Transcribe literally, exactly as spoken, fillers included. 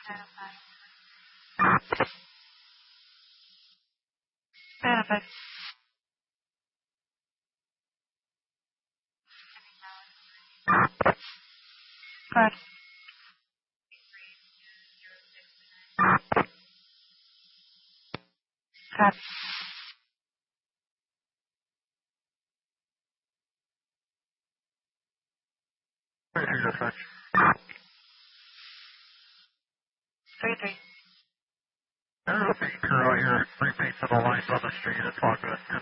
Benefit. Good. Good. Thirty-three dispatch. Three three. There's a big crew out here, three feet to the lines on the street. It's all good.